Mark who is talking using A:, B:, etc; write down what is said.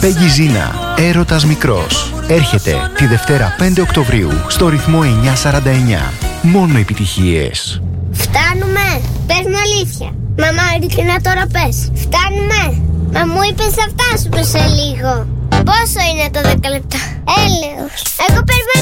A: Πέγγι Ζίνα, έρωτας μικρός. Έρχεται τη Δευτέρα 5 Οκτωβρίου στο ρυθμό 949. Μόνο επιτυχίες.
B: Φτάνουμε. Πες μου αλήθεια. Μαμά, ειλικρινά τώρα πες. Φτάνουμε. Μα μου είπες θα φτάσουμε σε λίγο. Πόσο είναι το 10 λεπτά? Έλεος. Εγώ περιμένω.